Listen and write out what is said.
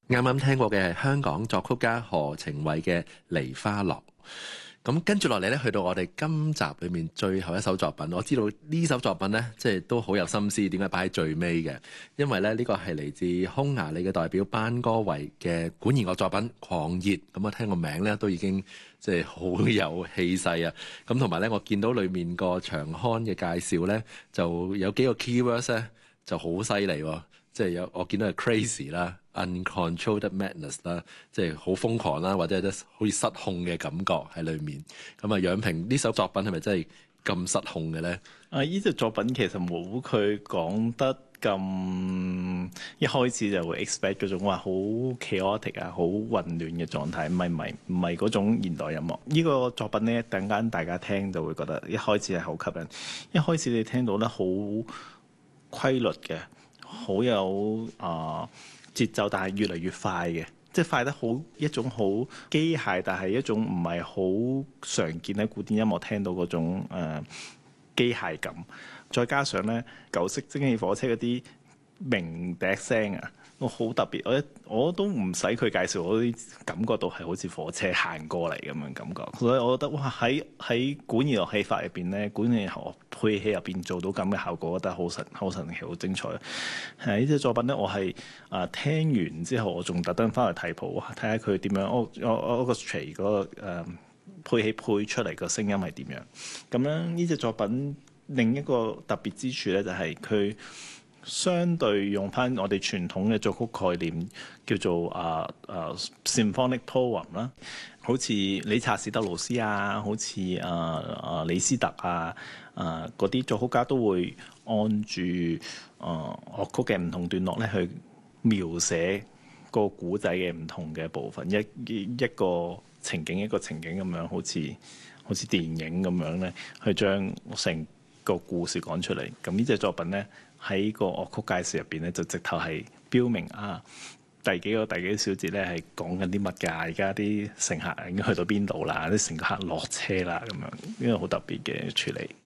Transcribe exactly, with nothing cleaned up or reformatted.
啱啱聽過嘅係香港作曲家何程偉嘅《梨花落》。咁跟住落嚟咧，去到我哋今集裏面最後一首作品，我知道呢首作品呢，即係都好有心思，點解擺喺最尾嘅？因為咧呢個係嚟自匈牙利嘅代表班戈維嘅管弦樂作品《狂熱》。咁我聽個名咧都已經即係好有氣勢啊！咁同埋咧，我見到裏面個長刊嘅介紹咧，就有幾個 keywords 咧就好犀利喎。即係有我見到係 crazy 啦、uncontrolled madness 啦，即係好瘋狂啦，或者係好似失控嘅感覺喺裏面。咁啊，楊平呢首作品係咪真係咁失控嘅咧？ 啊，呢隻作品其實冇佢講得咁一開始就會 expect 嗰種話好 chaotic 啊、好混亂嘅狀態，唔係唔係唔係嗰種現代音樂。呢、呢個作品咧，等間大家聽就會覺得一開始係好吸引。一開始你聽到咧好規律嘅。好有啊、呃、節奏，但係越嚟越快嘅，即係快得好一種好機械，但係一種唔係好常見喺古典音樂聽到嗰種誒、呃、機械感。再加上咧舊式蒸汽火車嗰啲鳴笛聲啊，我好特別，我一我都唔使佢介紹，我都感覺到係好似火車行過嚟咁樣感覺。所以我覺得哇，喺喺管弦樂器法入邊咧，管弦樂配器入邊做到咁嘅效果，我覺得好神好神奇，好精彩。係呢隻作品咧，我係啊、呃、聽完之後，我仲特登翻去睇譜，睇下佢點樣。我我我個 string 嗰個誒配器配出嚟個聲音係點樣。咁咧呢隻作品另一個特別之處咧，就係、是、佢。相對用翻我哋傳統嘅作曲概念，叫做啊啊 symphonic poem 啦，好似理查士德勞斯啊，好似啊啊李斯特啊啊嗰啲作曲家都會按住啊樂曲嘅唔同段落咧去描寫個古仔嘅唔同嘅部分，一一個情景一個情景咁樣，好似好似電影咁樣咧，去將成個故事講出嚟。咁呢隻作品咧，喺個樂曲介紹入邊咧，就直頭係標明啊，第幾個第幾個小節咧係講緊啲乜㗎？而家啲乘客已經去到邊度啦？啲乘客落車啦咁樣，呢個好特別嘅處理。